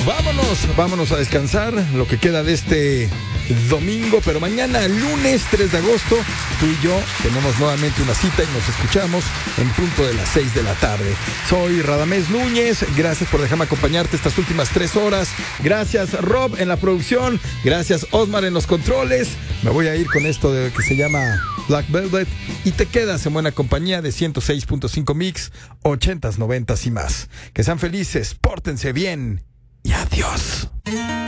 Vámonos a descansar lo que queda de este domingo, pero mañana, lunes 3 de agosto, tú y yo tenemos nuevamente una cita y nos escuchamos en punto de las 6 de la tarde. Soy Radamés Núñez, gracias por dejarme acompañarte estas últimas 3 horas. Gracias Rob en la producción, gracias Osmar en los controles. Me voy a ir con esto de que se llama Black Velvet y te quedas en buena compañía de 106.5 Mix, 80s, 90s y más. Que sean felices, pórtense bien y adiós.